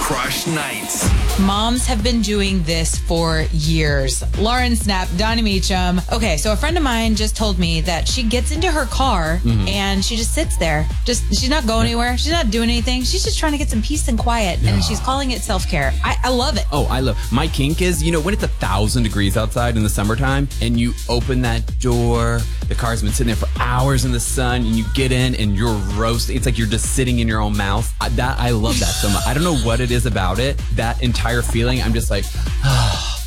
Crush Nights. Moms have been doing this for years. Lauren Snap, Donnie Meacham. Okay, so a friend of mine just told me that she gets into her car and she just sits there. She's not going anywhere. She's not doing anything. She's just trying to get some peace and quiet, and she's calling it self-care. I love it. Oh, I love my kink is, when it's 1,000 degrees outside in the summertime and you open that door, the car's been sitting there for hours in the sun, and you get in and you're roasting. It's like you're just sitting in your own mouth. I love that so much. I don't know what it is about it. That entire feeling, I'm just like,